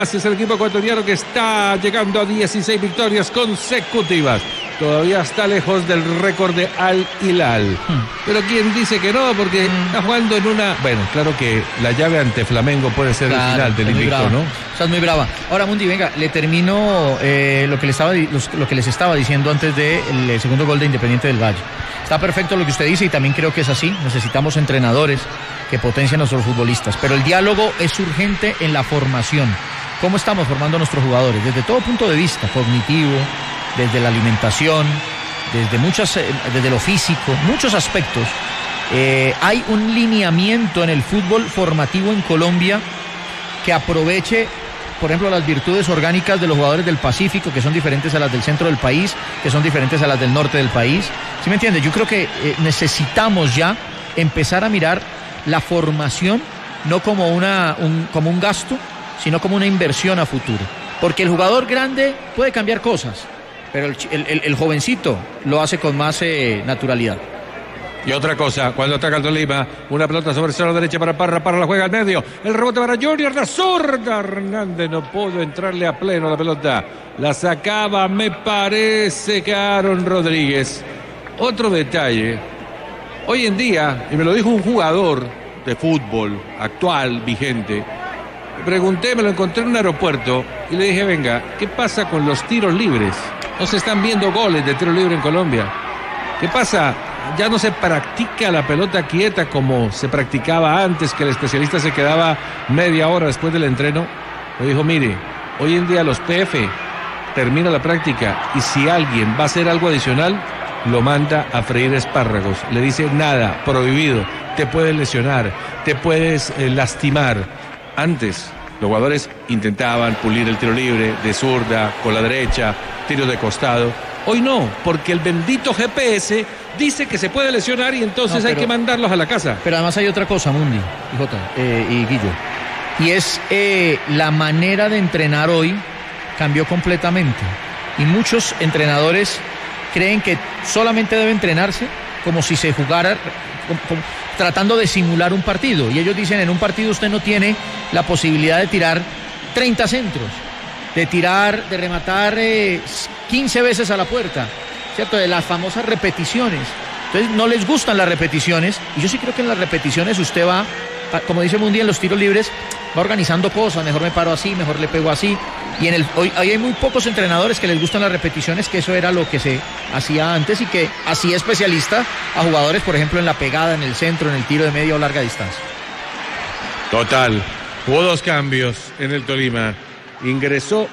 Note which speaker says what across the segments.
Speaker 1: Es el equipo ecuatoriano que está llegando a 16 victorias consecutivas. Todavía está lejos del récord de Al Hilal. Pero ¿quién dice que no? Porque está jugando en una... Bueno, claro que la llave ante Flamengo puede ser el final del invicto, ¿no?
Speaker 2: Estás muy brava. Ahora, Mundi, venga, le termino lo que les estaba diciendo antes del segundo gol de Independiente del Valle. Está perfecto lo que usted dice y también creo que es así. Necesitamos entrenadores que potencien a nuestros futbolistas. Pero el diálogo es urgente en la formación. ¿Cómo estamos formando a nuestros jugadores? Desde todo punto de vista, cognitivo, desde la alimentación, desde lo físico, muchos aspectos. Hay un lineamiento en el fútbol formativo en Colombia que aproveche, por ejemplo, las virtudes orgánicas de los jugadores del Pacífico, que son diferentes a las del centro del país, que son diferentes a las del norte del país. ¿Sí me entiende? Yo creo que necesitamos ya empezar a mirar la formación no como un gasto, sino como una inversión a futuro. Porque el jugador grande puede cambiar cosas, pero el jovencito lo hace con más naturalidad.
Speaker 1: Y otra cosa, cuando ataca el Tolima, una pelota sobre el cero derecha para Parra la juega al medio, el rebote para Junior, la zurda, Hernández no pudo entrarle a pleno la pelota, la sacaba, me parece, que Aaron Rodríguez. Otro detalle, hoy en día, y me lo dijo un jugador de fútbol actual, vigente, me pregunté, me lo encontré en un aeropuerto y le dije, venga, ¿qué pasa con los tiros libres? No se están viendo goles de tiro libre en Colombia. ¿Qué pasa? Ya no se practica la pelota quieta como se practicaba antes, que el especialista se quedaba media hora después del entreno. Me dijo, mire, hoy en día los PF termina la práctica y si alguien va a hacer algo adicional, lo manda a freír espárragos. Le dice, nada, prohibido, te puedes lesionar, te puedes lastimar. Antes, los jugadores intentaban pulir el tiro libre de zurda, con la derecha, tiro de costado. Hoy no, porque el bendito GPS dice que se puede lesionar y entonces hay que mandarlos a la casa.
Speaker 2: Pero además hay otra cosa, Mundi y Guillo, y es la manera de entrenar hoy cambió completamente. Y muchos entrenadores creen que solamente debe entrenarse como si se jugara, tratando de simular un partido. Y ellos dicen, en un partido usted no tiene la posibilidad de tirar 30 centros, de rematar 15 veces a la puerta, ¿cierto? De las famosas repeticiones. Entonces no les gustan las repeticiones, y yo sí creo que en las repeticiones usted va, como dice Mundi, en los tiros libres, va organizando cosas, mejor me paro así, mejor le pego así, y hoy hay muy pocos entrenadores que les gustan las repeticiones, que eso era lo que se hacía antes, y que hacía especialista a jugadores, por ejemplo, en la pegada, en el centro, en el tiro de media o larga distancia.
Speaker 1: Total, hubo 2 cambios en el Tolima. Ingresó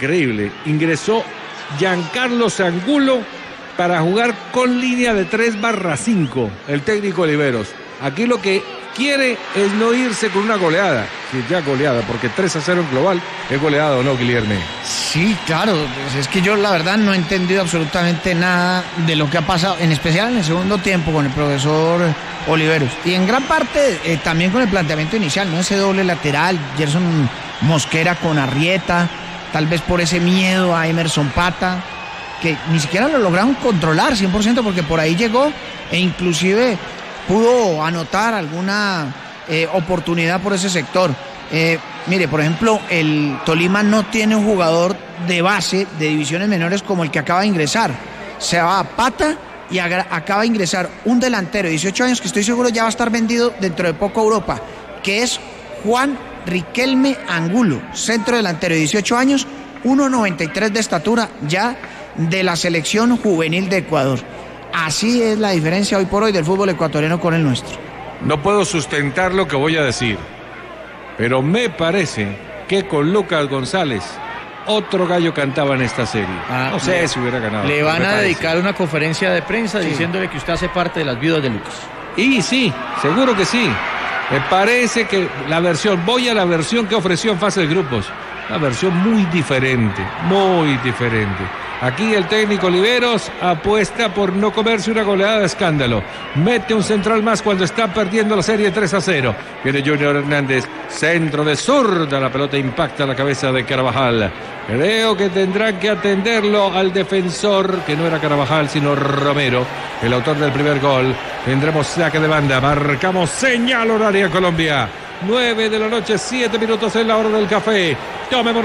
Speaker 1: Giancarlo Angulo para jugar con línea de 3/5, el técnico Oliveros. Aquí lo que quiere es no irse con una goleada, si ya goleada, porque 3-0 en global es goleada, ¿o no, Guilherme?
Speaker 3: Sí, claro, pues es que yo la verdad no he entendido absolutamente nada de lo que ha pasado, en especial en el segundo tiempo con el profesor Oliveros, y en gran parte también con el planteamiento inicial, ¿no? Ese doble lateral, Gerson Mosquera con Arrieta, tal vez por ese miedo a Emerson Pata, que ni siquiera lo lograron controlar 100%, porque por ahí llegó e inclusive pudo anotar alguna oportunidad por ese sector. Mire, por ejemplo, el Tolima no tiene un jugador de base de divisiones menores como el que acaba de ingresar. Se va a Pata y acaba de ingresar un delantero de 18 años que estoy seguro ya va a estar vendido dentro de poco a Europa, que es Juan Riquelme Angulo, centro delantero de 18 años, 1.93 de estatura, ya de la selección juvenil de Ecuador. Así es la diferencia hoy por hoy del fútbol ecuatoriano con el nuestro.
Speaker 1: No puedo sustentar lo que voy a decir, pero me parece que con Lucas González otro gallo cantaba en esta serie. No sé si hubiera ganado.
Speaker 2: Le van a dedicar una conferencia de prensa diciéndole que usted hace parte de las viudas de Lucas.
Speaker 1: Y sí, seguro que sí. Me parece que voy a la versión que ofreció en fase de grupos. Una versión muy diferente, muy diferente. Aquí el técnico Oliveros apuesta por no comerse una goleada de escándalo. Mete un central más cuando está perdiendo la serie 3-0. Viene Junior Hernández, centro de zurda, la pelota impacta la cabeza de Carvajal. Creo que tendrán que atenderlo al defensor, que no era Carvajal sino Romero, el autor del primer gol. Tendremos saque de banda, marcamos señal horaria Colombia. 9 de la noche, 7 minutos en la hora del café. Tome por